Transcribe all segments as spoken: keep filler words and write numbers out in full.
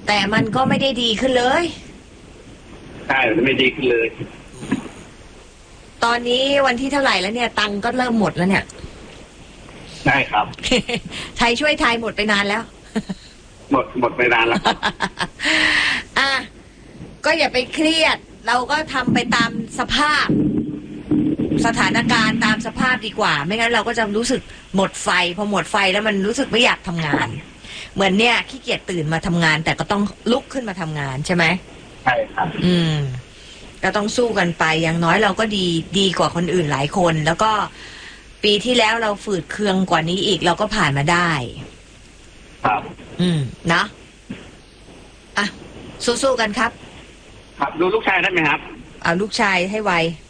แต่มันก็ไม่ได้ดีขึ้นเลยใช่ไม่ดีขึ้นเลยตอนนี้วันที่เท่าไหร่แล้วเนี่ยตังก็เริ่มหมดแล้วเนี่ยใช่ครับไทยช่วยไทยหมดไปนานแล้วหมดหมดไปนานแล้วครับอ่ะก็อย่าไปเครียดเราก็ทำไปตามสภาพสถานการณ์ตามสภาพดีกว่าไม่งั้นเราก็จะรู้สึกหมดไฟพอหมดไฟแล้วมันรู้สึกไม่อยากทำงานเหมือนเนี่ยขี้เกียจตื่นมาทำงานแต่ก็ต้องลุกขึ้นมาทำงานใช่ไหมใช่ครับอืมก็ต้องสู้กันไปอย่างน้อยเราก็ดีดีกว่าคนอื่นหลายคนแล้วก็ปีที่แล้วเราฝืดเคืองกว่านี้อีกเราก็ผ่านมาได้ครับอืมนะอ่ะสู้ๆกันครับครับดูลูกชายได้ไหมครับเอาลูกชายให้ไว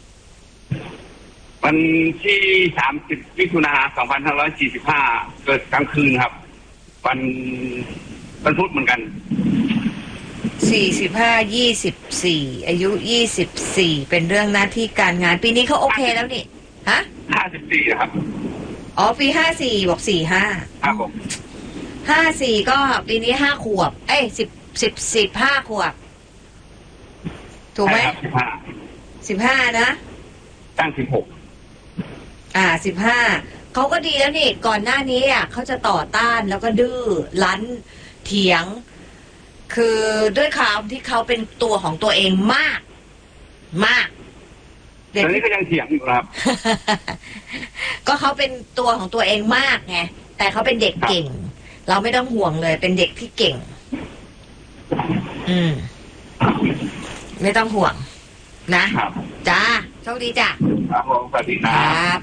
วันที่สามสิบมิถุนาสองพันห้าร้อยสี่สิบห้าเกิดกลางคืนครับวันวันพุธเหมือนกันสี่สิบห้ายี่สิบสี่อายุยี่สิบสี่เป็นเรื่องหน้าที่การงานปีนี้เขาโอเคแล้วนี่ฮะห้าสิบสี่ครับอ๋อปีห้าสี่บอกสี่ห้าครับผมห้าสี่ก็ปีนี้ห้าขวบเอ้ยสิบสิบสิบห้าขวบถูกไหมสิบห้าสิบห้านะตั้งสิบหกอ่าสิบห้าเขาก็ดีแล้วนี่ก่อนหน้านี้อ่ะเขาจะต่อต้านแล้วก็ดื้อรั้นเถียงคือด้วยความที่เขาเป็นตัวของตัวเองมากมากเด็กนี้ก็ยังเถียงอยู่ครับก็เขาเป็นตัวของตัวเองมากไงแต่เขาเป็นเด็กเก่งเราไม่ต้องห่วงเลยเป็นเด็กที่เก่งอืมไม่ต้องห่วงนะจ้าโชคดีจ้ะครับผมสวัสดีครับ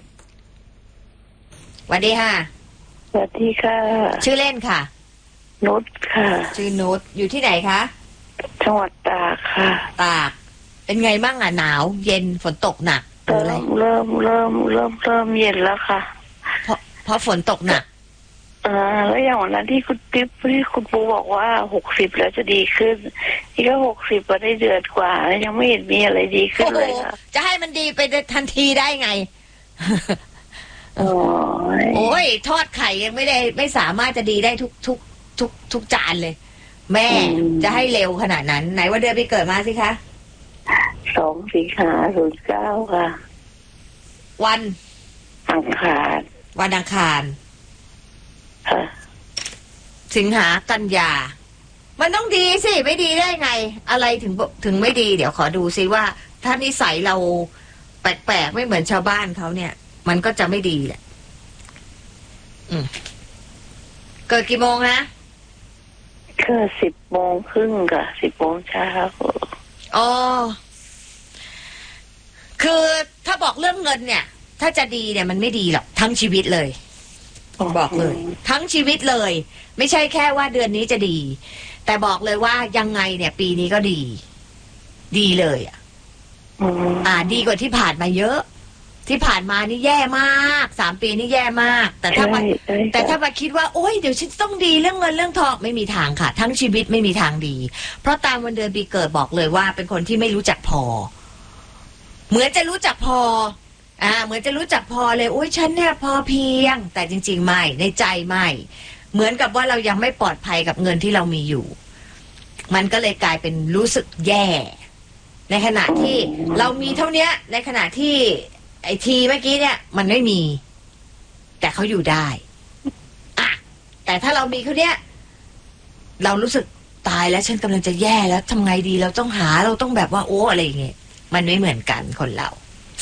สวัสดีค่ะสวัสดีค่ะชื่อเล่นค่ะนุชค่ะชื่อนุชอยู่ที่ไหนคะจังหวัดตากค่ะตากเป็นไงบ้างอ่ะหนาวเย็นฝนตกหนักหรืออะไรเริ่มเริ่มเริ่มเริ่มเย็นแล้วค่ะเพราะเพราะฝนตกหนักอ่าแล้วอย่างวันนั้นที่คุณติ๊บที่คุณปูบอกว่าหกสิบแล้วจะดีขึ้นนี่ก็หกสิบมาได้เดือนกว่ายังไม่เห็นมีอะไรดีขึ้นเลยค่ะจะให้มันดีไปทันทีได้ไงโอ้ยทอดไข่ยังไม่ได้ไม่สามารถจะดีได้ทุกทุกทุกทุกจานเลยแม่จะให้เร็วขนาดนั้นไหนว่าเดือนไปเกิดมาสิคะสองสิงหาศูนย์เก้าค่ะวันอังคารวันอังคารสิงหากันยามันต้องดีสิไม่ดีได้ไงอะไรถึงถึงไม่ดีเดี๋ยวขอดูซิว่าถ้านิสัยเราแปลกๆไม่เหมือนชาวบ้านเขาเนี่ยมันก็จะไม่ดีแหละอืมเกิดกี่โมงนะเกิดสิบโมงครึ่งค่ะสิบโมงเช้าอ๋อคือถ้าบอกเรื่องเงินเนี่ยถ้าจะดีเนี่ยมันไม่ดีหรอกทั้งชีวิตเลยบอกเลยทั้งชีวิตเลยไม่ใช่แค่ว่าเดือนนี้จะดีแต่บอกเลยว่ายังไงเนี่ยปีนี้ก็ดีดีเลยอ่ะอ่าดีกว่าที่ผ่านมาเยอะที่ผ่านมานี่แย่มากสามปีนี่แย่มากแต่ถ้ามาแต่ถ้ามาคิดว่าโอ๊ยเดี๋ยวฉันต้องดีเรื่องเงินเรื่องทองไม่มีทางค่ะทั้งชีวิตไม่มีทางดีเพราะตามวันเดือนปีเกิดบอกเลยว่าเป็นคนที่ไม่รู้จักพอเหมือนจะรู้จักพออ่าเหมือนจะรู้จักพอเลยโอ๊ยฉันเนี่ยพอเพียงแต่จริงๆไม่ในใจไม่เหมือนกับว่าเรายังไม่ปลอดภัยกับเงินที่เรามีอยู่มันก็เลยกลายเป็นรู้สึกแย่ในขณะที่เรามีเท่านี้ในขณะที่ไอทีเมื่อกี้เนี่ยมันไม่มีแต่เขาอยู่ได้อ่ะแต่ถ้าเรามีเขาเนี้ยเรารู้สึกตายแล้วฉันกำลังจะแย่แล้วทำไงดีเราต้องหาเราต้องแบบว่าโอ้อะไรอย่างเงี้ยมันไม่เหมือนกันคนเรา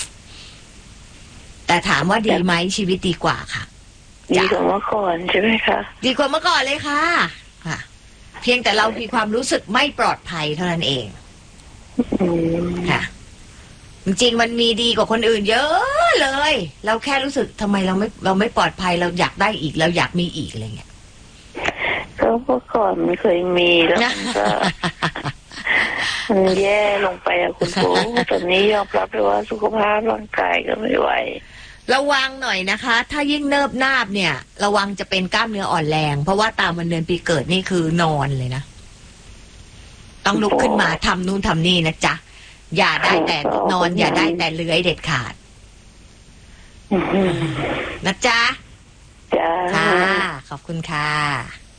แต่ถามว่าดีไหมชีวิตดีกว่าค่ะดีกว่าเมื่อก่อนใช่ไหมคะดีกว่าเมื่อก่อนเลยค่ะค่ะเพียงแต่เรามีความรู้สึกไม่ปลอดภัยเท่านั้นเองค่ะจริงๆมันมีดีกว่าคนอื่นเยอะเลยเราแค่รู้สึกทำไมเราไม่เราไม่ปลอดภัยเราอยากได้อีกเราอยากมีอีกอะไรเงี้ยก็เมื่อก่อนมันเคยมีแล้วมันก็มันแย่ลงไปอะคุณปู่ตอนนี้ยอมรับเลยว่าสุขภาพร่างกายก็ไม่ไหวระวังหน่อยนะคะถ้ายิ่งเนิบนาบเนี่ยระวังจะเป็นกล้ามเนื้ออ่อนแรงเพราะว่าตามวันเดือนปีเกิดนี่คือนอนเลยนะต้องลุกขึ้นมาทำนู่นทำนี่นะจ๊ะอย่าได้แต่นอนอย่าได้แต่เลื้อยเด็ดขาดนะจ๊ะจ้าค่ะขอบคุณค่ะ